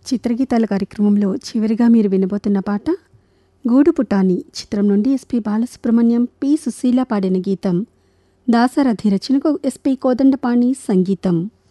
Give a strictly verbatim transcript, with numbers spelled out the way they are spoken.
చిత్రగీతాల కార్యక్రమంలో చివరిగా మీరు వినబోతున్న పాట గూడు పుటాని చిత్రం నుండి ఎస్పి బాలసుబ్రహ్మణ్యం, పి సుశీల పాడిన గీతం. దాసరథి రచనకు ఎస్పి కోదండపాణి సంగీతం.